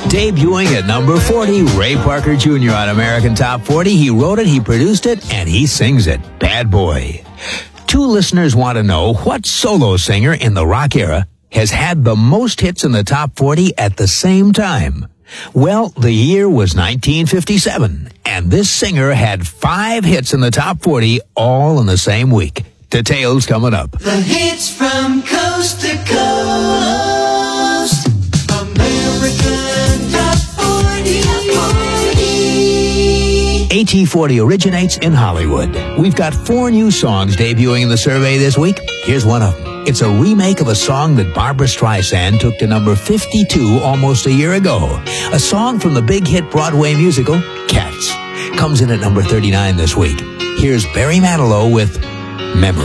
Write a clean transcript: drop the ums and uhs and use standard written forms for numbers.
Debuting at number 40, Ray Parker Jr. on American Top 40. He wrote it, he produced it, and he sings it. Bad Boy. Two listeners want to know what solo singer in the rock era has had the most hits in the top 40 at the same time. Well, the year was 1957, and this singer had 5 hits in the top 40 all in the same week. Details coming up. The hits from coast to coast. American Top 40. AT40 originates in Hollywood. We've got 4 new songs debuting in the survey this week. Here's one of them. It's a remake of a song that Barbra Streisand took to number 52 almost a year ago. A song from the big hit Broadway musical, Cats. Comes in at number 39 this week. Here's Barry Manilow with Memories.